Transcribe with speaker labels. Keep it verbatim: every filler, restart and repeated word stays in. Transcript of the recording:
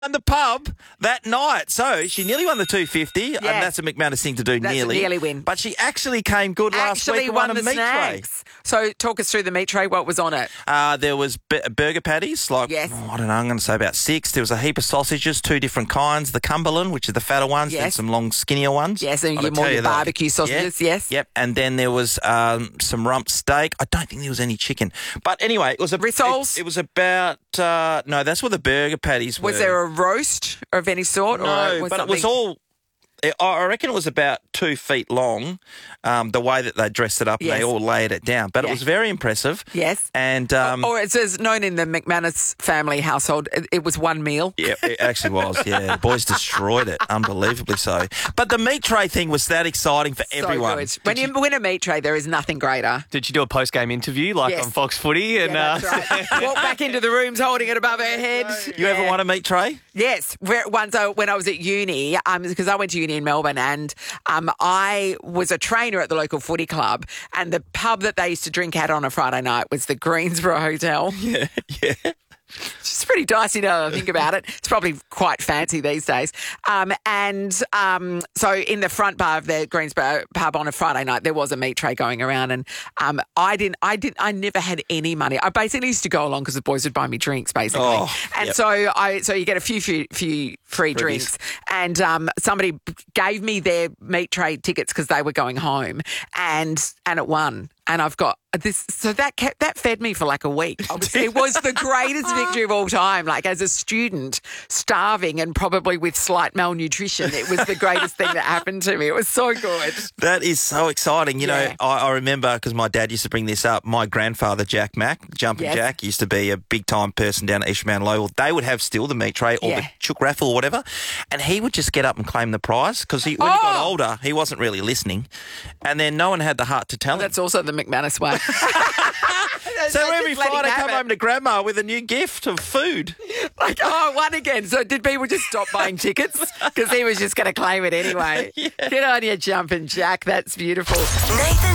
Speaker 1: in the pub that night. So she nearly won the two fifty, and that's a McManus thing to do,
Speaker 2: That's
Speaker 1: nearly.
Speaker 2: a nearly win.
Speaker 1: But she actually came good last
Speaker 2: Actually
Speaker 1: week and
Speaker 2: won
Speaker 1: won a
Speaker 2: the
Speaker 1: meat tray.
Speaker 2: snacks. So talk us through the meat tray. What was on it?
Speaker 1: Uh, there was b- burger patties, like,
Speaker 2: Yes.
Speaker 1: oh, I don't know, I'm going to say about six. There was a heap of sausages, two different kinds. The Cumberland, which are the fatter ones, and
Speaker 2: Yes.
Speaker 1: some long, skinnier ones.
Speaker 2: Yes, and
Speaker 1: I'll
Speaker 2: your more
Speaker 1: tell
Speaker 2: your
Speaker 1: you that.
Speaker 2: barbecue sausages,
Speaker 1: Yeah.
Speaker 2: yes.
Speaker 1: Yep, and then there was um, some rump steak. I don't think there was any chicken. But anyway, it was a...
Speaker 2: Rissoles?
Speaker 1: It, it was about... Uh, no, that's what the burger patties were.
Speaker 2: Was there a roast of any sort?
Speaker 1: No,
Speaker 2: or was
Speaker 1: but it was
Speaker 2: something-
Speaker 1: all... I reckon it was about two feet long, um, the way that they dressed it up, and
Speaker 2: Yes.
Speaker 1: they all laid it down. But
Speaker 2: Yeah.
Speaker 1: it was very impressive.
Speaker 2: Yes.
Speaker 1: And... Um,
Speaker 2: or it's as known in the McManus family household, it, it was one meal.
Speaker 1: Yeah, it actually was. Yeah, the boys destroyed it, unbelievably so. But the meat tray thing was that exciting for
Speaker 2: So
Speaker 1: everyone.
Speaker 2: good. When you win a meat tray, there is nothing greater.
Speaker 3: Did you do a post-game interview like
Speaker 2: Yes.
Speaker 3: on Fox Footy? And
Speaker 2: Yeah, that's
Speaker 3: uh,
Speaker 2: right. Walk back into the rooms holding it above her head.
Speaker 1: You ever won a meat tray?
Speaker 2: Yes. Where- Once I, when I was at uni, um, because I went to uni in Melbourne, and um, I was a trainer at the local footy club, and the pub that they used to drink at on a Friday night was the Greensboro Hotel.
Speaker 1: Yeah, yeah.
Speaker 2: It's pretty dicey now that I think about it. It's probably quite fancy these days. Um, and um, so in the front bar of the Greensboro pub on a Friday night, there was a meat tray going around, and um, I didn't, I didn't, I never had any money. I basically used to go along because the boys would buy me drinks, basically.
Speaker 1: Oh,
Speaker 2: and
Speaker 1: yep.
Speaker 2: so I, so you get a few, few, few free drinks, and um, somebody gave me their meat tray tickets because they were going home, and and it won. And I've got this, so that kept, that fed me for like a week. I was, it was the greatest victory of all time. Like as a student, starving and probably with slight malnutrition, it was the greatest thing that happened to me. It was so good.
Speaker 1: That is so exciting. You
Speaker 2: Yeah.
Speaker 1: know, I, I remember, because my dad used to bring this up, my grandfather, Jack Mack, Jumping
Speaker 2: Yes.
Speaker 1: Jack, used to be a big-time person down at Eastman Lowell. They would have still the meat tray or
Speaker 2: Yeah.
Speaker 1: the chook raffle or whatever, and he would just get up and claim the prize because he, when he got
Speaker 2: Oh!
Speaker 1: older, he wasn't really listening, and then no one had the heart to tell him.
Speaker 2: That's also the McManus way.
Speaker 1: So
Speaker 2: They
Speaker 1: every
Speaker 2: just let him
Speaker 1: Friday,
Speaker 2: have
Speaker 1: come
Speaker 2: it.
Speaker 1: home to Grandma with a new gift of food.
Speaker 2: Like, oh, one again. So did people just stop buying tickets? Because he was just going to claim it anyway. Get on your jumping jack. That's beautiful.
Speaker 4: Nathan